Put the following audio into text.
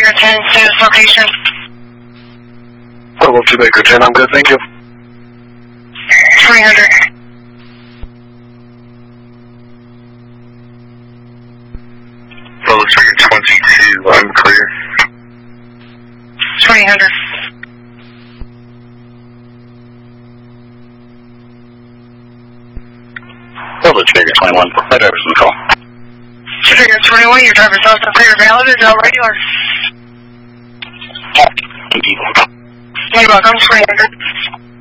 Baker 10, status location. Level 2 Baker 10, I'm good, thank you. 300. Level 322, I'm clear. 300. Level 21, my driver's on the call. Trigger 21, your driver's license clear valid, is all regular. Thank you. You're welcome, 300.